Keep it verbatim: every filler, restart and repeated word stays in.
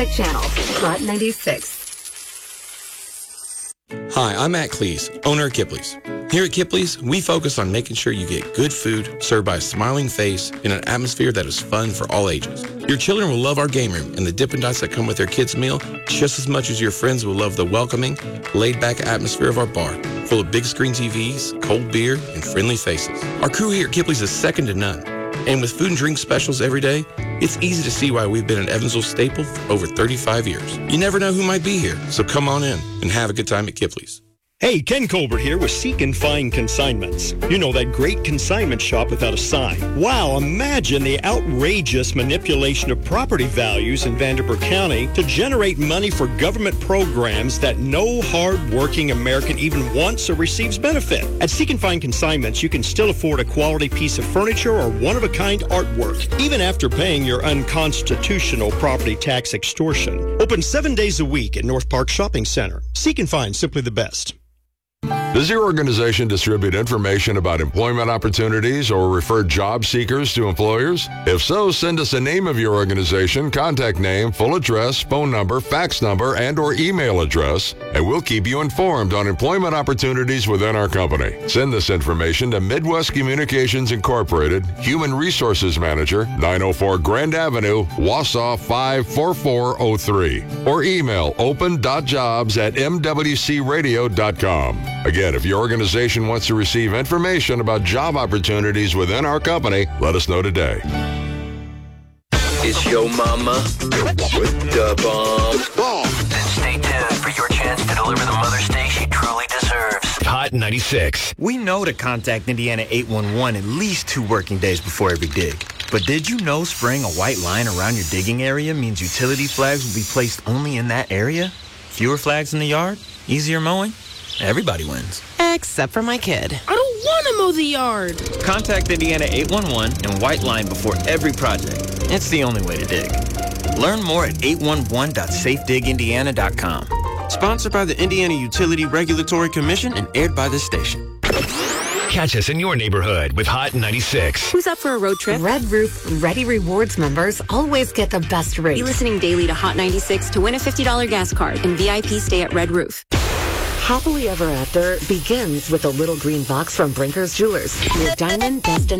Channel, Hot ninety-six. Hi, I'm Matt Cleese, owner of Kipley's. Here at Kipley's, we focus on making sure you get good food served by a smiling face in an atmosphere that is fun for all ages. Your children will love our game room and the Dippin' Dots that come with their kids' meal just as much as your friends will love the welcoming, laid-back atmosphere of our bar, full of big screen T Vs, cold beer, and friendly faces. Our crew here at Kipley's is second to none. And with food and drink specials every day, it's easy to see why we've been an Evansville staple for over thirty-five years. You never know who might be here, so come on in and have a good time at Kipley's. Hey, Ken Colbert here with Seek and Find Consignments. You know, that great consignment shop without a sign. Wow, imagine the outrageous manipulation of property values in Vanderburgh County to generate money for government programs that no hard-working American even wants or receives benefit. At Seek and Find Consignments, you can still afford a quality piece of furniture or one-of-a-kind artwork, even after paying your unconstitutional property tax extortion. Open seven days a week at North Park Shopping Center. Seek and Find, simply the best. Does your organization distribute information about employment opportunities or refer job seekers to employers? If so, send us a name of your organization, contact name, full address, phone number, fax number, and or email address, and we'll keep you informed on employment opportunities within our company. Send this information to Midwest Communications Incorporated, Human Resources Manager, nine oh four Grand Avenue, Wausau five four four oh three, or email open dot jobs at m w c radio dot com. Again, if your organization wants to receive information about job opportunities within our company, let us know today. It's your mama with the bomb. Then stay tuned for your chance to deliver the Mother's Day she truly deserves. Hot ninety-six. We know to contact Indiana eight one one at least two working days before every dig. But did you know spraying a white line around your digging area means utility flags will be placed only in that area? Fewer flags in the yard? Easier mowing? Everybody wins. Except for my kid. I don't want to mow the yard. Contact Indiana eight one one and white line before every project. It's the only way to dig. Learn more at eight one one dot safe dig indiana dot com. Sponsored by the Indiana Utility Regulatory Commission and aired by this station. Catch us in your neighborhood with Hot ninety-six. Who's up for a road trip? Red Roof Ready Rewards members always get the best rates. Be listening daily to Hot ninety-six to win a fifty dollars gas card and V I P stay at Red Roof. Happily Ever After begins with a little green box from Brinker's Jewelers, your diamond destination.